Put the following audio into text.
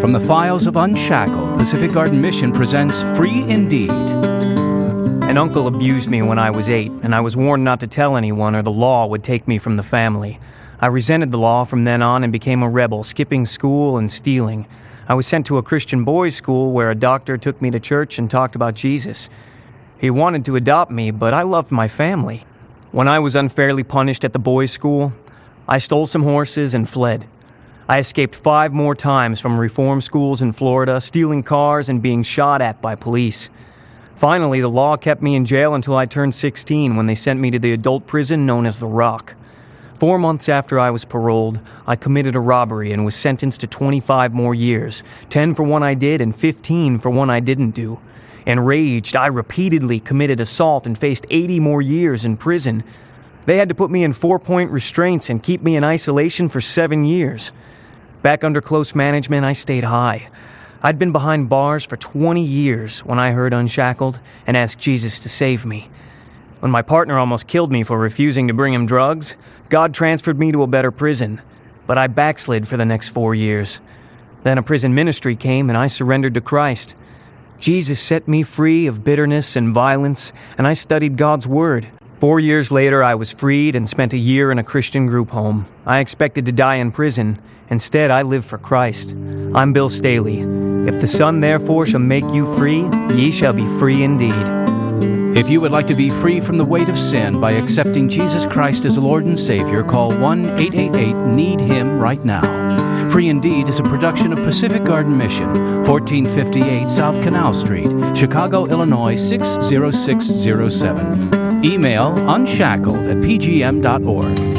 From the files of Unshackled, Pacific Garden Mission presents Free Indeed. An uncle abused me when I was 8, and I was warned not to tell anyone or the law would take me from the family. I resented the law from then on and became a rebel, skipping school and stealing. I was sent to a Christian boys' school where a doctor took me to church and talked about Jesus. He wanted to adopt me, but I loved my family. When I was unfairly punished at the boys' school, I stole some horses and fled. I escaped 5 more times from reform schools in Florida, stealing cars and being shot at by police. Finally, the law kept me in jail until I turned 16 when they sent me to the adult prison known as The Rock. 4 months after I was paroled, I committed a robbery and was sentenced to 25 more years, 10 for one I did and 15 for one I didn't do. Enraged, I repeatedly committed assault and faced 80 more years in prison. They had to put me in 4-point restraints and keep me in isolation for 7 years. Back under close management, I stayed high. I'd been behind bars for 20 years when I heard Unshackled and asked Jesus to save me. When my partner almost killed me for refusing to bring him drugs, God transferred me to a better prison, but I backslid for the next 4 years. Then a prison ministry came and I surrendered to Christ. Jesus set me free of bitterness and violence, and I studied God's Word. 4 years later, I was freed and spent a year in a Christian group home. I expected to die in prison. Instead, I live for Christ. I'm Bill Staley. If the Son therefore shall make you free, ye shall be free indeed. If you would like to be free from the weight of sin by accepting Jesus Christ as Lord and Savior, call 1-888-NEED-HIM right now. Free Indeed is a production of Pacific Garden Mission, 1458 South Canal Street, Chicago, Illinois 60607. Email unshackled@pgm.org.